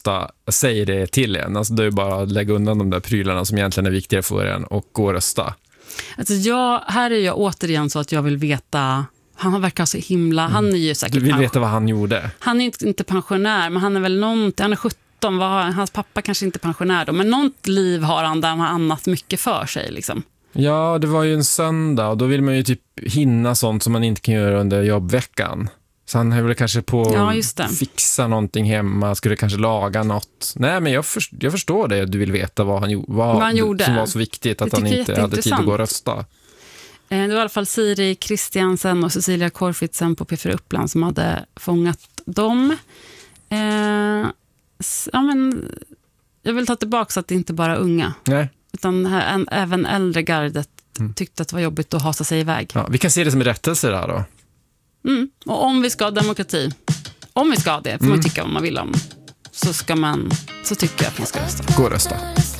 rösta, säger det till en. Alltså det är bara att lägga undan de där prylarna som egentligen är viktigare för en och gå och rösta. Alltså här är jag återigen så att jag vill veta. Han verkar så himla, han är ju säkert... Du vill veta vad han gjorde? Han är inte pensionär, men han är väl han är 17, hans pappa kanske inte är pensionär då, men något liv har han där han har annat mycket för sig liksom. Ja, det var ju en söndag och då vill man ju typ hinna sånt som man inte kan göra under jobbveckan. Så han är väl kanske på fixa någonting hemma, skulle kanske laga något. Nej, men jag förstår det, du vill veta vad han gjorde. Som var så viktigt att han inte hade tid att gå och rösta. Det var i alla fall Siri Kristiansen och Cecilia Korfitsen på P4 Uppland som hade fångat dem. Men jag vill ta tillbaka så att det inte bara unga. Nej. Utan även äldre gardet tyckte att det var jobbigt att hasa sig iväg. Ja, vi kan se det som en rättelse där då. Och om vi ska ha demokrati, om vi ska ha det, får man tycka vad man vill om, så tycker jag att man ska rösta. Gå och rösta.